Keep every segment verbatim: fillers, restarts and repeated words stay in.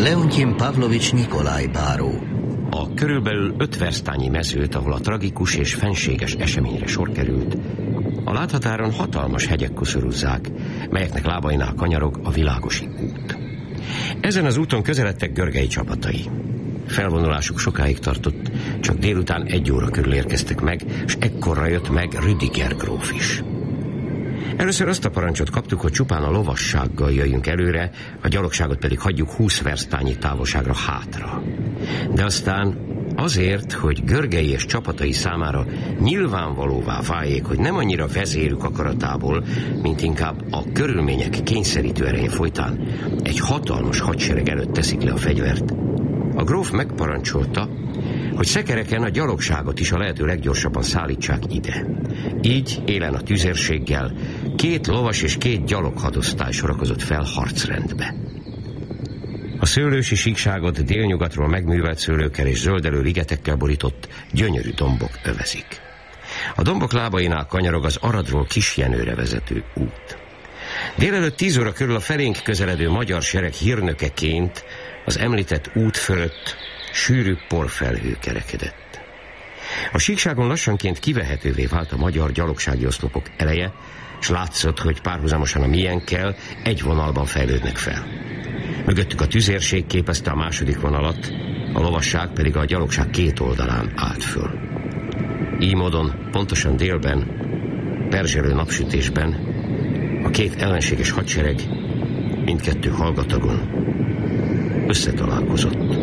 Leontyin Pavlovics Nikolaj báró. A körülbelül öt versztányi mezőt, ahol a tragikus és fenséges eseményre sor került, a láthatáron hatalmas hegyek koszorúzzák, melyeknek lábainál kanyarog a Világosi út. Ezen az úton közeledtek Görgei csapatai. Felvonulásuk sokáig tartott, csak délután egy óra körül érkeztek meg, és ekkorra jött meg Rüdiger gróf is. Először azt a parancsot kaptuk, hogy csupán a lovassággal jöjjünk előre, a gyalogságot pedig hagyjuk húsz versztányi távolságra hátra. De aztán azért, hogy Görgei és csapatai számára nyilvánvalóvá váljék, hogy nem annyira vezérük akaratából, mint inkább a körülmények kényszerítő ereje folytán egy hatalmas hadsereg előtt teszik le a fegyvert, a gróf megparancsolta, hogy szekereken a gyalogságot is a lehető leggyorsabban szállítsák ide. Így élen a tüzérséggel két lovas és két gyaloghadosztály sorakozott fel harcrendbe. A szőlősi síkságot délnyugatról megművelt szőlőkkel és zöldelő ligetekkel borított gyönyörű dombok övezik. A dombok lábainál kanyarog az Aradról Kisjenőre vezető út. Délelőtt tíz óra körül a felénk közeledő magyar sereg hírnökeként az említett út fölött sűrű porfelhő kerekedett. A síkságon lassanként kivehetővé vált a magyar gyalogsági oszlopok eleje, s látszott, hogy párhuzamosan a miénkkel egy vonalban fejlődnek fel. Mögöttük a tüzérség képezte a második vonalat, a lovasság pedig a gyalogság két oldalán állt föl. Így módon pontosan délben, perzselő napsütésben a két ellenséges hadsereg mindkettő hallgatagon összetalálkozott.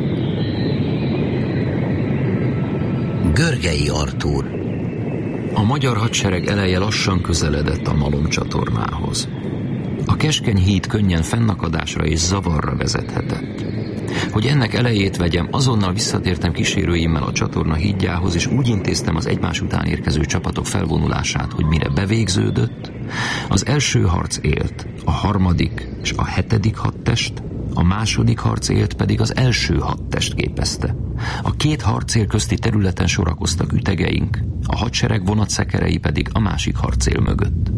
Görgei Artúr. A magyar hadsereg eleje lassan közeledett a Malom csatornához. A keskeny híd könnyen fennakadásra és zavarra vezethetett. Hogy ennek elejét vegyem, azonnal visszatértem kísérőimmel a csatorna hídjához, és úgy intéztem az egymás után érkező csapatok felvonulását, hogy mire bevégződött, az első harc élt, a harmadik és a hetedik hadtest, a második harcélt pedig az első hadtest képezte. A két harcél közti területen sorakoztak ütegeink, a hadsereg vonatszekerei pedig a másik harcél mögött.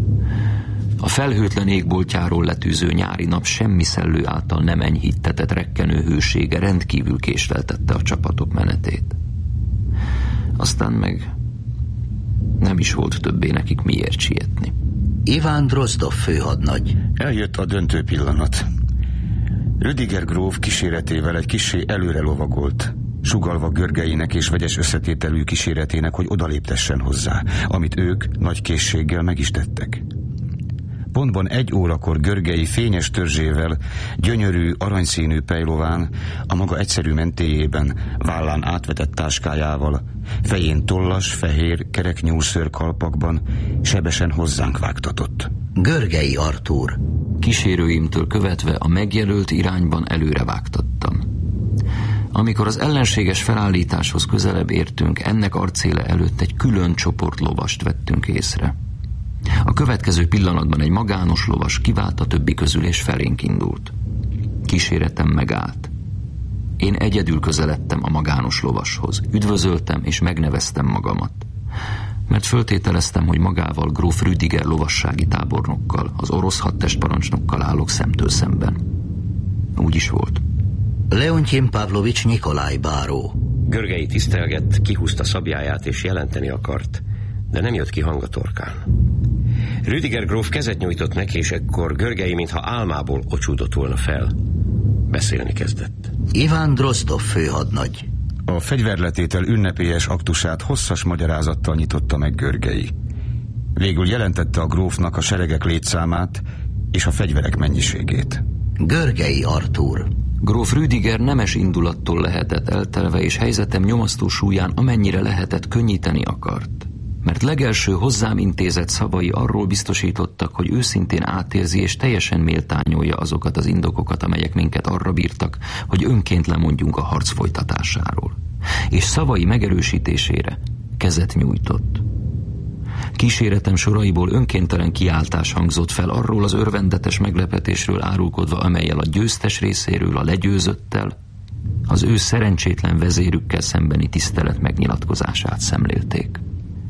A felhőtlen égboltjáról letűző nyári nap semmi szellő által nem enyhítetett rekkenő hősége rendkívül késleltette a csapatok menetét. Aztán meg nem is volt többé nekik miért sietni. Iván Drozdov főhadnagy. Eljött a döntő pillanat. Rüdiger gróf kíséretével egy kissé előre lovagolt, sugallva Görgeinek és vegyes összetételű kíséretének, hogy odaléptessen hozzá, amit ők nagy készséggel meg is tettek. Pontban egy órakor Görgei fényes törzsével, gyönyörű, aranyszínű pejlován, a maga egyszerű mentéjében, vállán átvetett táskájával, fején tollas, fehér, kerek nyúlszőr kalpakban sebesen hozzánk vágtatott. Görgei Artúr. Kísérőimtől követve a megjelölt irányban előre vágtattam. Amikor az ellenséges felállításhoz közelebb értünk, ennek arcéle előtt egy külön csoport lovast vettünk észre. A következő pillanatban egy magános lovas kivált a többi közül és felénk indult. Kíséretem megállt. Én egyedül közeledtem a magános lovashoz, üdvözöltem és megneveztem magamat, mert föltételeztem, hogy magával gróf Rüdiger lovassági tábornokkal, az orosz hadtestparancsnokkal állok szemtől szemben. Úgy is volt. Leontyin Pavlovics Nikolaj báró. Görgei tisztelgett, kihúzta szabjáját és jelenteni akart, de nem jött ki hang a torkán. Rüdiger gróf kezet nyújtott neki, és ekkor Görgei, mintha álmából ocsúdott volna fel. Beszélni kezdett. Iván Drozdov főhadnagy. A fegyverletétel ünnepélyes aktusát hosszas magyarázattal nyitotta meg Görgei. Végül jelentette a grófnak a seregek létszámát és a fegyverek mennyiségét. Görgei Artúr. Gróf Rüdiger nemes indulattól lehetett eltelve, és helyzetem nyomasztó súlyán amennyire lehetett könnyíteni akart. Mert legelső hozzám intézett szavai arról biztosítottak, hogy őszintén átérzi és teljesen méltányolja azokat az indokokat, amelyek minket arra bírtak, hogy önként lemondjunk a harc folytatásáról. És szavai megerősítésére kezet nyújtott. Kíséretem soraiból önkéntelen kiáltás hangzott fel arról az örvendetes meglepetésről árulkodva, amellyel a győztes részéről a legyőzöttel, az ő szerencsétlen vezérükkel szembeni tisztelet megnyilatkozását szemlélték.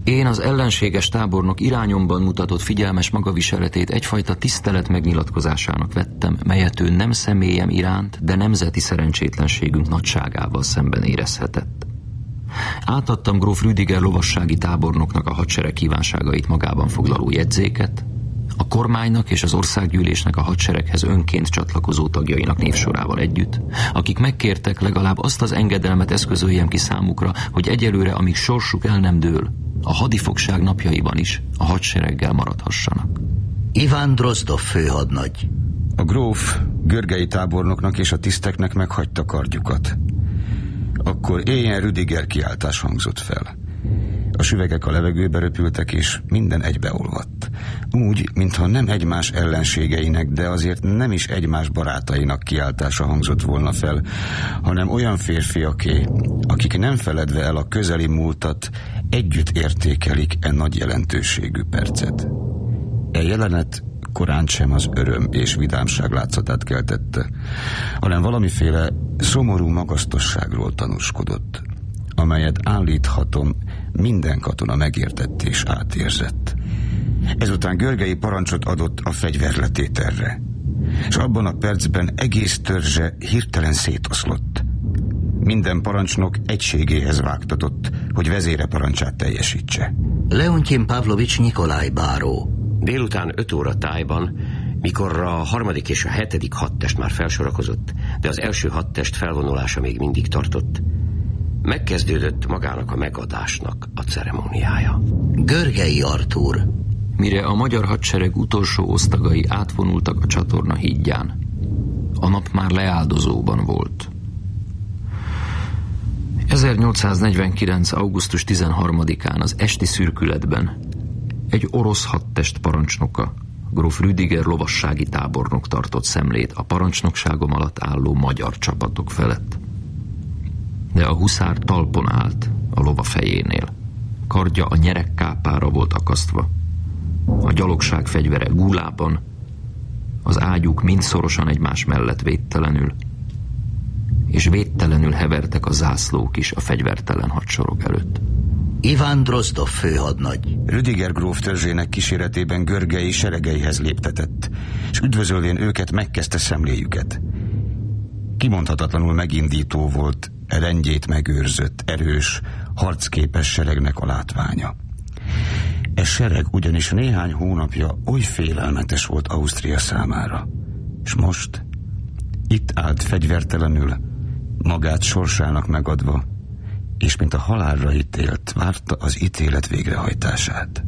Én az ellenséges tábornok irányomban mutatott figyelmes magaviseletét egyfajta tisztelet megnyilatkozásának vettem, melyet ő nem személyem iránt, de nemzeti szerencsétlenségünk nagyságával szemben érezhetett. Átadtam gróf Rüdiger lovassági tábornoknak a hadsereg kívánságait magában foglaló jegyzéket, a kormánynak és az országgyűlésnek a hadsereghez önként csatlakozó tagjainak névsorával együtt, akik megkértek legalább azt az engedelmet eszközöljem ki számukra, hogy egyelőre, amíg sorsuk el nem dől, a hadifogság napjaiban is a hadsereggel maradhassanak. Iván Drozdov főhadnagy. A gróf Görgei tábornoknak és a tiszteknek meghagyta kardjukat. Akkor éjjel Rüdiger kiáltás hangzott fel. A süvegek a levegőbe röpültek, és minden egybeolvadt. Úgy, mintha nem egymás ellenségeinek, de azért nem is egymás barátainak kiáltása hangzott volna fel, hanem olyan férfiaké, akik nem feledve el a közeli múltat, együtt értékelik e nagy jelentőségű percet. E jelenet korán sem az öröm és vidámság látszatát keltette, hanem valamiféle szomorú magasztosságról tanúskodott, amelyet állíthatom, minden katona megértett és átérzett. Ezután Görgei parancsot adott a fegyverletételre, és abban a percben egész törzse hirtelen szétoszlott. Minden parancsnok egységéhez vágtatott, hogy vezére parancsát teljesítse. Leontyin Pavlovics Nyikolaj báró. Délután öt óra tájban, mikor a harmadik és a hetedik hadtest már felsorakozott, de az első hadtest felvonulása még mindig tartott, megkezdődött magának a megadásnak a ceremóniája. Görgei Artúr. Mire a magyar hadsereg utolsó osztagai átvonultak a csatorna hídján, a nap már leáldozóban volt. ezernyolcszáznegyvenkilenc. augusztus tizenharmadikán az esti szürkületben egy orosz hadtest parancsnoka, gróf Rüdiger lovassági tábornok tartott szemlét a parancsnokságom alatt álló magyar csapatok felett. De a huszár talpon állt a lova fejénél. Kardja a nyeregkápára volt akasztva. A gyalogság fegyvere gúlában, az ágyúk mind szorosan egymás mellett védtelenül, és védtelenül hevertek a zászlók is a fegyvertelen hadsorog előtt. Iván Drozdov főhadnagy. Rüdiger gróf törzsének kíséretében Görgei seregeihez léptetett, és üdvözölvén őket megkezdte szemléjüket. Kimondhatatlanul megindító volt e rendjét megőrzött, erős, harcképes seregnek a látványa. E sereg ugyanis néhány hónapja oly félelmetes volt Ausztria számára, és most itt állt fegyvertelenül, magát sorsának megadva, és mint a halálra ítélt, várta az ítélet végrehajtását.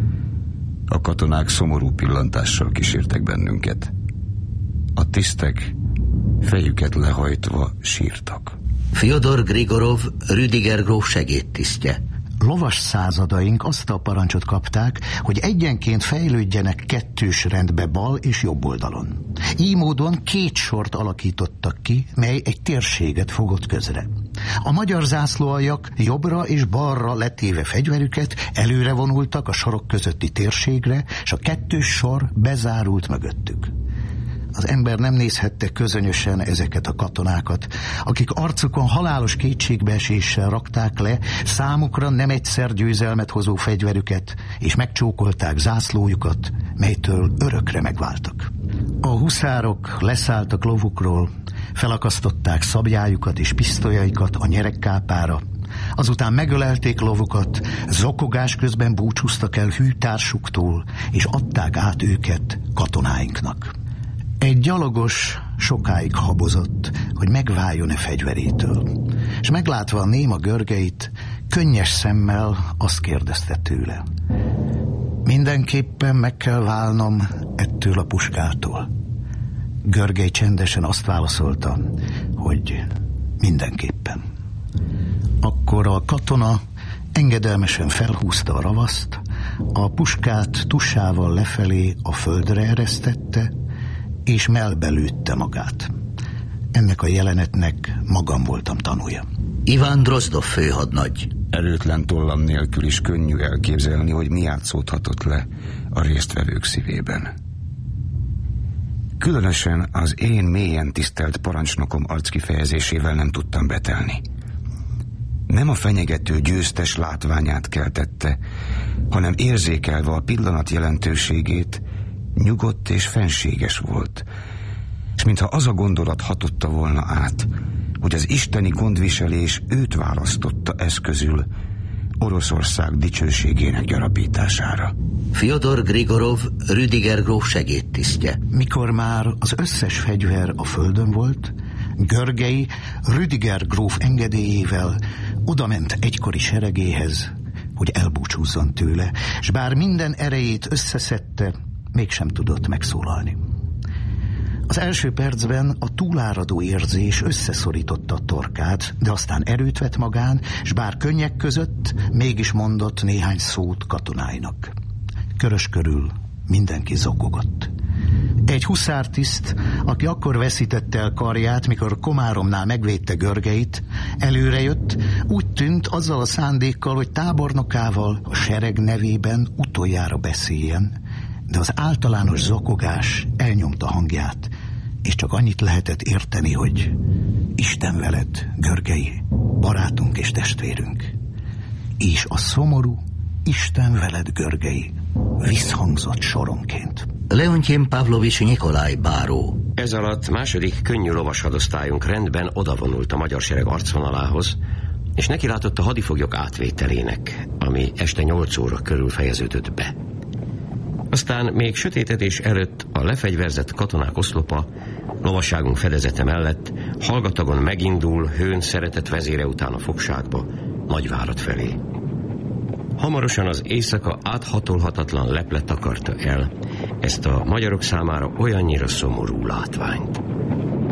A katonák szomorú pillantással kísértek bennünket. A tisztek fejüket lehajtva sírtak. Fjodor Grigorov, Rüdiger gróf segédtisztje. Lovas századaink azt a parancsot kapták, hogy egyenként fejlődjenek kettős rendbe bal és jobb oldalon. Így módon két sort alakítottak ki, mely egy térséget fogott közre. A magyar zászlóaljak jobbra és balra letéve fegyverüket előre vonultak a sorok közötti térségre, és a kettős sor bezárult mögöttük. Az ember nem nézhette közönösen ezeket a katonákat, akik arcukon halálos kétségbeeséssel rakták le számukra nem egyszer győzelmet hozó fegyverüket, és megcsókolták zászlójukat, melytől örökre megváltak. A huszárok leszálltak lovukról, felakasztották szabjájukat és pisztolyaikat a nyeregkápára, azután megölelték lovukat, zokogás közben búcsúztak el hűtársuktól, és adták át őket katonáinknak. Egy gyalogos sokáig habozott, hogy megváljon-e fegyverétől, és meglátva a néma Görgeit, könnyes szemmel azt kérdezte tőle: mindenképpen meg kell válnom ettől a puskától? Görgei csendesen azt válaszolta, hogy mindenképpen. Akkor a katona engedelmesen felhúzta a ravaszt, a puskát tusával lefelé a földre eresztette, és mellbelőtte magát. Ennek a jelenetnek magam voltam tanúja. Iván Drozdov főhadnagy. Erőtlen tollam nélkül is könnyű elképzelni, hogy mi játszódhatott le a résztvevők szívében. Különösen az én mélyen tisztelt parancsnokom arckifejezésével nem tudtam betelni. Nem a fenyegető győztes látványát keltette, hanem érzékelve a pillanat jelentőségét, nyugodt és fenséges volt, és mintha az a gondolat hatotta volna át, hogy az isteni gondviselés őt választotta eszközül Oroszország dicsőségének gyarapítására. Fjodor Grigorov, Rüdiger gróf segédtisztje. Mikor már az összes fegyver a földön volt, Görgei Rüdiger gróf engedélyével odament egykori seregéhez, hogy elbúcsúzzon tőle, s bár minden erejét összeszedte, mégsem tudott megszólalni. Az első percben a túláradó érzés összeszorította a torkát, de aztán erőt vett magán, s bár könnyek között mégis mondott néhány szót katonáinak. Körös körül mindenki zokogott. Egy huszártiszt, aki akkor veszítette el karját, mikor Komáromnál megvédte Görgeit, előrejött, úgy tűnt azzal a szándékkal, hogy tábornokával a sereg nevében utoljára beszéljen, de az általános zokogás elnyomta hangját, és csak annyit lehetett érteni, hogy Isten veled, Görgei, barátunk és testvérünk. És a szomorú Isten veled, Görgei visszhangzott soronként. Leontyin Pavlovics Nikolaj báró. Ez alatt második könnyű lovas hadosztályunk rendben odavonult a magyar sereg arcvonalához, és nekilátott a hadifoglyok átvételének, ami este nyolc óra körül fejeződött be. Aztán még sötétedés előtt a lefegyverzett katonák oszlopa lovasságunk fedezete mellett hallgatagon megindul hőn szeretett vezére után a fogságba, Nagyvárad felé. Hamarosan az éjszaka áthatolhatatlan leplet takarta el ezt a magyarok számára olyannyira szomorú látványt.